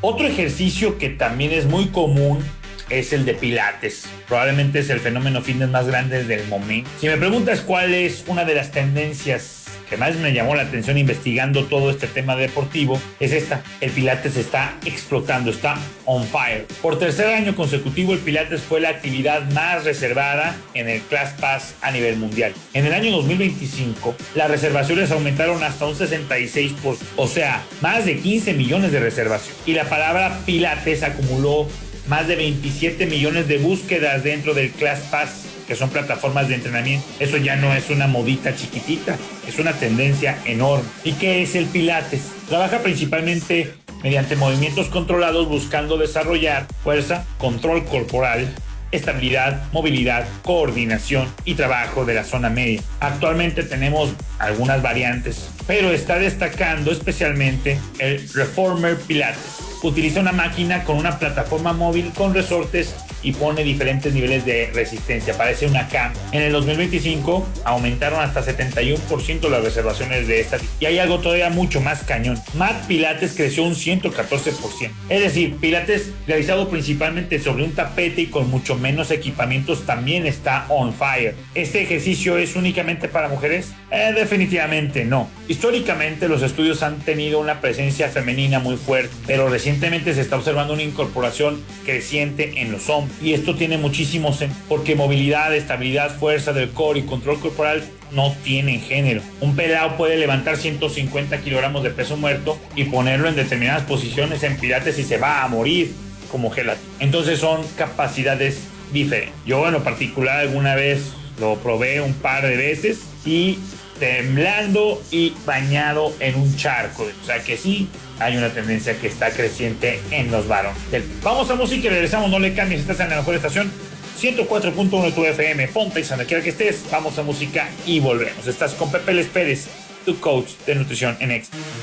Otro ejercicio que también es muy común es el de Pilates. Probablemente es el fenómeno fitness más grande del momento. Si me preguntas cuál es una de las tendencias que más me llamó la atención investigando todo este tema deportivo, es esta. El Pilates está explotando, está on fire. Por tercer año consecutivo, el Pilates fue la actividad más reservada en el ClassPass a nivel mundial. En el año 2025, las reservaciones aumentaron hasta un 66%, o sea, más de 15 millones de reservaciones. Y la palabra Pilates acumuló más de 27 millones de búsquedas dentro del ClassPass, que son plataformas de entrenamiento. Eso ya no es una modita chiquitita, es una tendencia enorme. ¿Y qué es el Pilates? Trabaja principalmente mediante movimientos controlados buscando desarrollar fuerza, control corporal, estabilidad, movilidad, coordinación y trabajo de la zona media. Actualmente tenemos algunas variantes, pero está destacando especialmente el Reformer Pilates. Utiliza una máquina con una plataforma móvil con resortes y pone diferentes niveles de resistencia, parece una cama. En el 2025 aumentaron hasta 71% las reservaciones de esta. Y hay algo todavía mucho más cañón. Mat Pilates creció un 114%. Es decir, Pilates realizado principalmente sobre un tapete y con mucho menos equipamientos también está on fire. ¿Este ejercicio es únicamente para mujeres? Definitivamente no. Históricamente los estudios han tenido una presencia femenina muy fuerte, pero recientemente se está observando una incorporación creciente en los hombres. Y esto tiene muchísimo sentido, porque movilidad, estabilidad, fuerza del core y control corporal no tienen género. Un pelao puede levantar 150 kilogramos de peso muerto y ponerlo en determinadas posiciones en Pilates y se va a morir como gelatina. Entonces son capacidades diferentes. Yo en lo particular alguna vez lo probé un par de veces y temblando y bañado en un charco. O sea que sí, hay una tendencia que está creciente en los varones. Vamos a música y regresamos, no le cambies, estás en la mejor estación 104.1 de tu FM, ponte y donde quiera que estés. Vamos a música y volvemos. Estás con Pepe Les Pérez, tu coach de nutrición en Extra.